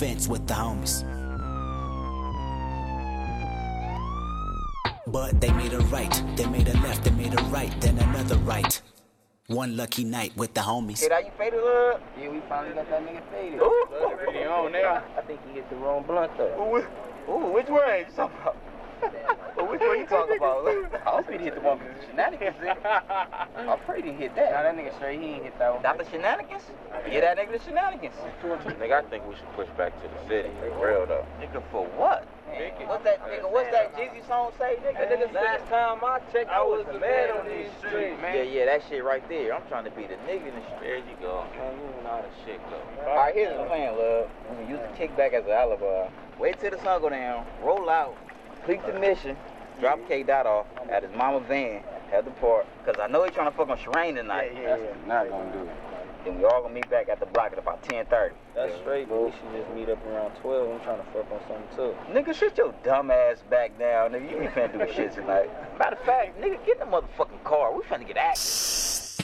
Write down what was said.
fence with the homies. But they made a right, they made a left, they made a right, then another right. One lucky night with the homies. Hey, that you faded up? Yeah, we finally got that nigga faded. Ooh. He on now. I think he hit the wrong blunt though. Ooh, which one you talking about? Which one you talking about? I hope he hit the one with the shenanigans. I'm afraid he hit that. Nah, that nigga straight, he ain't hit that one. Not the shenanigans? Get that nigga the shenanigans. Nigga, I think we should push back to the city. For real though. Nigga, for what? What's that Jeezy song say, nigga? Last time I checked, I was the man on these streets, man. Yeah, that shit right there. I'm trying to be the nigga in the street. There you go. Man, you know how the shit go. Alright, here's the plan, love. I'm gonna use the kickback as an alibi. Wait till the sun go down, roll out, complete the mission, drop K Dot off at his mama van at the park. Cause I know he's trying to fuck on Sherane tonight. Yeah. Not gonna do it. Then we all gonna meet back at the block at about 10:30. That's straight, but we should just meet up around 12. I'm trying to fuck on something too. Nigga, shut your dumb ass back down, nigga. You ain't finna do shit tonight. Matter of fact, nigga, get in the motherfucking car. We finna get active.